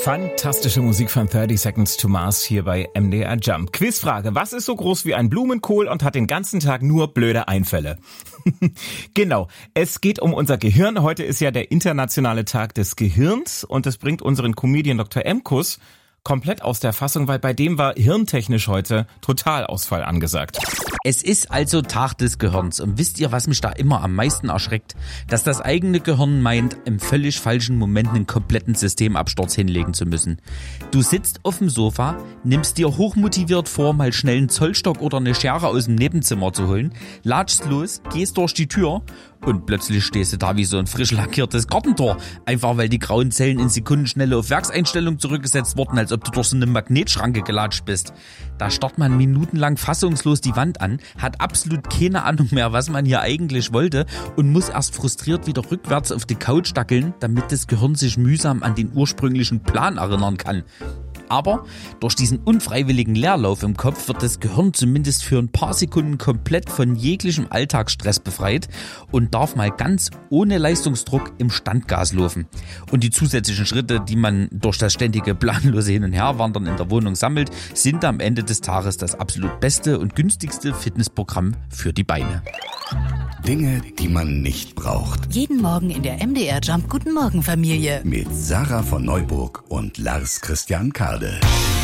Fantastische Musik von 30 Seconds to Mars hier bei MDR Jump. Quizfrage: Was ist so groß wie ein Blumenkohl und hat den ganzen Tag nur blöde Einfälle? Genau, es geht um unser Gehirn. Heute ist ja der internationale Tag des Gehirns und das bringt unseren Comedian Dr. Emkus komplett aus der Fassung, weil bei dem war hirntechnisch heute Totalausfall angesagt. Es ist also Tag des Gehirns und wisst ihr, was mich da immer am meisten erschreckt? Dass das eigene Gehirn meint, im völlig falschen Moment einen kompletten Systemabsturz hinlegen zu müssen. Du sitzt auf dem Sofa, nimmst dir hochmotiviert vor, mal schnell einen Zollstock oder eine Schere aus dem Nebenzimmer zu holen, latschst los, gehst durch die Tür und plötzlich stehst du da wie so ein frisch lackiertes Gartentor. Einfach weil die grauen Zellen in Sekundenschnelle auf Werkseinstellung zurückgesetzt wurden, als ob du durch so eine Magnetschranke gelatscht bist. Da starrt man minutenlang fassungslos die Wand an, hat absolut keine Ahnung mehr, was man hier eigentlich wollte und muss erst frustriert wieder rückwärts auf die Couch dackeln, damit das Gehirn sich mühsam an den ursprünglichen Plan erinnern kann. Aber durch diesen unfreiwilligen Leerlauf im Kopf wird das Gehirn zumindest für ein paar Sekunden komplett von jeglichem Alltagsstress befreit und darf mal ganz ohne Leistungsdruck im Standgas laufen. Und die zusätzlichen Schritte, die man durch das ständige planlose Hin- und Herwandern in der Wohnung sammelt, sind am Ende des Tages das absolut beste und günstigste Fitnessprogramm für die Beine. Dinge, die man nicht braucht. Jeden Morgen in der MDR Jump Guten Morgen Familie. Mit Sarah von Neuburg und Lars Christian Kade.